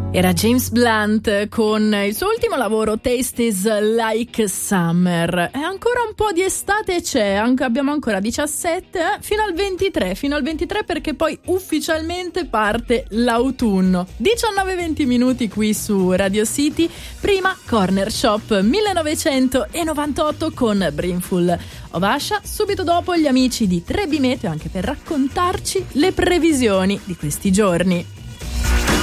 Era James Blunt con il suo ultimo lavoro Taste is Like Summer. E ancora un po' di estate c'è, abbiamo ancora 17 fino al 23 perché poi ufficialmente parte l'autunno. 19-20 minuti qui su Radio City. Prima Corner Shop 1998 con Brimful of Asha, subito dopo gli amici di 3B Meteo anche per raccontarci le previsioni di questi giorni.